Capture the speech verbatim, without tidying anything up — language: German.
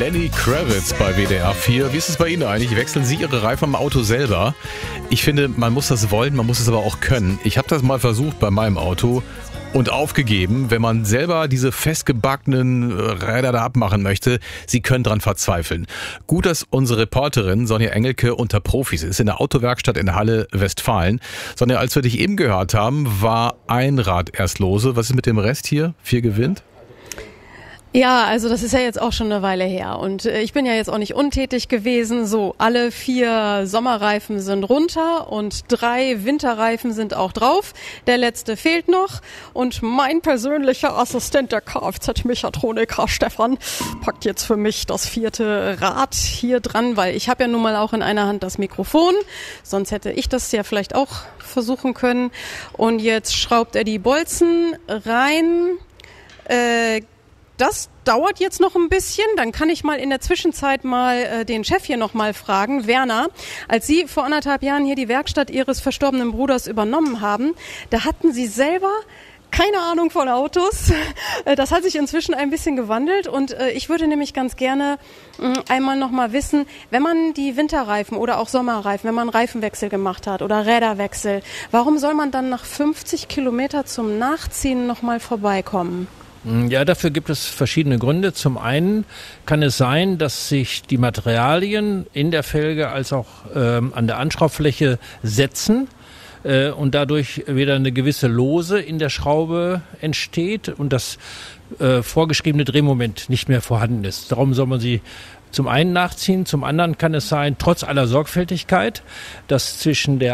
Lenny Kravitz bei W D R vier. Wie ist es bei Ihnen eigentlich? Wechseln Sie Ihre Reifen am Auto selber? Ich finde, man muss das wollen, man muss es aber auch können. Ich habe das mal versucht bei meinem Auto und aufgegeben, wenn man selber diese festgebackenen Räder da abmachen möchte. Sie können dran verzweifeln. Gut, dass unsere Reporterin Sonja Engelke unter Profis ist, in der Autowerkstatt in Halle, Westfalen. Sonja, als wir dich eben gehört haben, war ein Rad erst lose. Was ist mit dem Rest hier? Vier gewinnt? Ja, also das ist ja jetzt auch schon eine Weile her und ich bin ja jetzt auch nicht untätig gewesen. So, alle vier Sommerreifen sind runter und drei Winterreifen sind auch drauf. Der letzte fehlt noch und mein persönlicher Assistent, der Kfz-Mechatroniker Stefan, packt jetzt für mich das vierte Rad hier dran, weil ich habe ja nun mal auch in einer Hand das Mikrofon. Sonst hätte ich das ja vielleicht auch versuchen können. Und jetzt schraubt er die Bolzen rein. Äh, Das dauert jetzt noch ein bisschen, dann kann ich mal in der Zwischenzeit mal äh, den Chef hier noch mal fragen. Werner, als Sie vor anderthalb Jahren hier die Werkstatt Ihres verstorbenen Bruders übernommen haben, da hatten Sie selber keine Ahnung von Autos. Das hat sich inzwischen ein bisschen gewandelt und äh, ich würde nämlich ganz gerne äh, einmal noch mal wissen, wenn man die Winterreifen oder auch Sommerreifen, wenn man Reifenwechsel gemacht hat oder Räderwechsel, warum soll man dann nach fünfzig Kilometer zum Nachziehen noch mal vorbeikommen? Ja, dafür gibt es verschiedene Gründe. Zum einen kann es sein, dass sich die Materialien in der Felge als auch ähm, an der Anschraubfläche setzen äh, und dadurch wieder eine gewisse Lose in der Schraube entsteht und das äh, vorgeschriebene Drehmoment nicht mehr vorhanden ist. Darum soll man sie zum einen nachziehen, zum anderen kann es sein, trotz aller Sorgfältigkeit, dass zwischen der